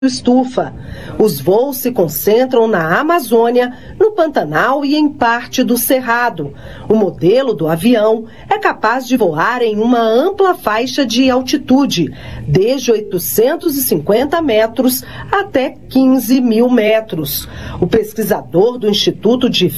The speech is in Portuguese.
estufa. Os voos se concentram na Amazônia, no Pantanal e em parte do Cerrado. O modelo do avião é capaz de voar em uma ampla faixa de altitude, desde 850 metros até 15 mil metros. O pesquisador do Instituto de